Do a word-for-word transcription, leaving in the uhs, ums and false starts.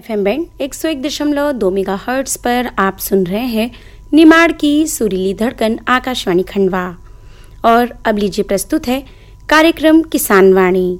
FM band एक सौ एक दशमलव दो मेगाहर्ट्ज पर आप सुन रहे हैं निमाड़ की सुरीली धड़कन आकाशवाणी खंडवा। और अब लीजिए प्रस्तुत है कार्यक्रम किसान वाणी।